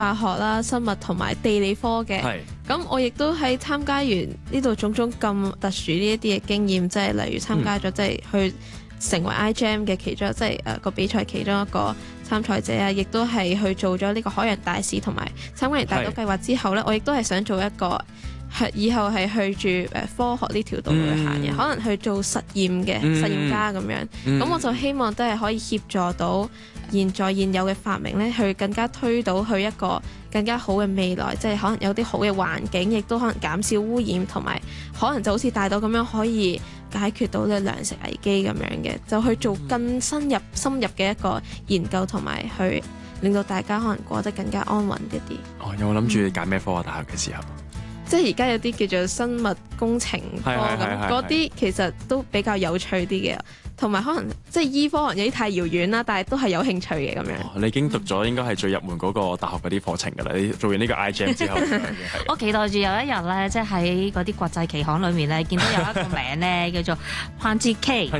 化學啦、生物同埋地理科嘅。咁我亦都喺參加完呢度種種咁特殊呢一啲嘅經驗，即係例如參加咗即係去成為 iGEM 嘅其中即係個比賽其中一個參賽者啊，亦都係去做咗呢個海洋大使同埋參加完大島計劃之後呢，我亦都係想做一個以後係去住科學呢條道路去行嘅，可能去做實驗嘅實驗家咁樣。咁我就希望都係可以協助到現有嘅發明呢，去更加推到去一個更加好嘅未來，即係可能有啲好嘅環境，亦都可能減少污染，同埋可能就好似大島咁樣可以解決到嘅糧食危機咁樣嘅，就去做更深入嘅一個研究，同埋去令到大家可能過得更加安穩一啲。 有冇諗住揀咩科啊？大學嘅時候？ 即係而家有啲叫做生物工程科咁，嗰啲其實都比較有趣啲嘅，同埋可能即係醫科可能有啲太遙遠啦，但係都係有興趣嘅咁樣。 你已經讀咗應該係最入門嗰個大學嗰啲課程㗎啦，你做完呢個 iGEM 之後。 我期待住有一日咧，即係喺嗰啲國際期刊裏面咧，見到有一個名咧叫做潘志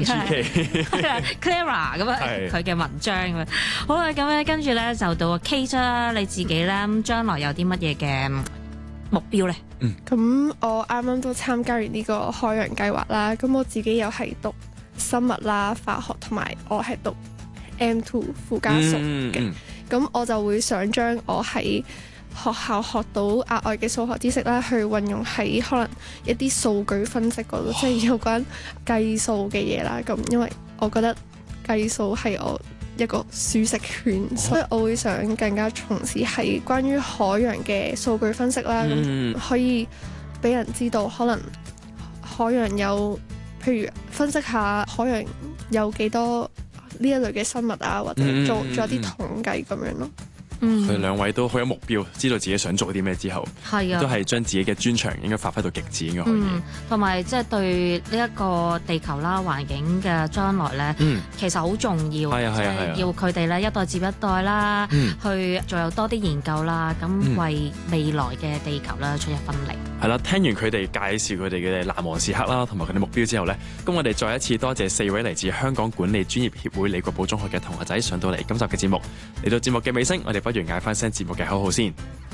K，Clara 咁樣佢嘅文章咁樣。好啦，咁咧跟住咧就到 Kate 啦，你自己咧將來有啲乜嘢嘅目標咧？ 咁我啱啱都參加完呢個海洋計劃啦，咁我自己又係讀生物啦、化學，同埋我係讀 M2 附加數嘅。咁我就會想將我喺學校學到額外嘅數學知識啦，去運用喺可能一啲數據分析嗰度，即係有關計數嘅嘢啦。咁因為我覺得計數係我一個舒適圈，所以我會想更加從事係關於海洋嘅數據分析啦，咁可以俾人知道可能海洋有，譬如分析下海洋有幾多呢一類嘅生物啊，或者做一啲統計咁樣咯。 佢哋兩位都好有目標，知道自己想做啲咩之後，都係將自己嘅專長應該發揮到極致應該可以。 同埋即係對呢一個地球啦、環境嘅將來咧，其實好重要。要佢哋咧一代接一代啦，去仲有多啲研究啦，咁為未來嘅地球咧出一分力。 係啦，聽完佢哋介紹佢哋嘅難忘時刻啦，同埋佢哋目標之後呢，咁我哋再一次多謝4位嚟自香港管理專業協會李國寶中學嘅同學仔上到嚟今集嘅節目。嚟到節目嘅尾聲，我哋不如嗌翻聲節目嘅口號先。